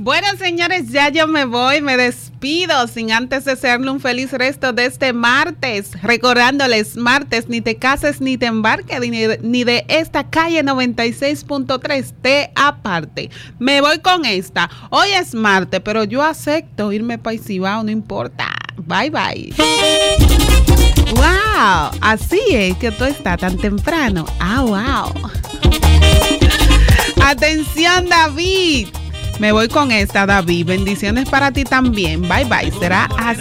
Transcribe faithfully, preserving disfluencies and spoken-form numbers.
Bueno, señores, ya yo me voy, me despido sin antes desearle un feliz resto de este martes. Recordándoles, martes, ni te cases ni te embarques, ni de, ni de esta calle noventa y seis punto tres, te aparte. Me voy con esta. Hoy es martes, pero yo acepto irme para Cibao, no importa. Bye, bye. Wow, así es que tú estás tan temprano. Ah, wow. Atención, David. Me voy con esta, David. Bendiciones para ti también. Bye, bye. Será hasta